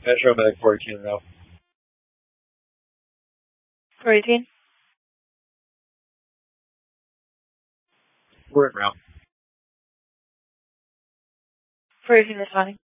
Metro Medic 418 now. 418. We're in route. 418 responding.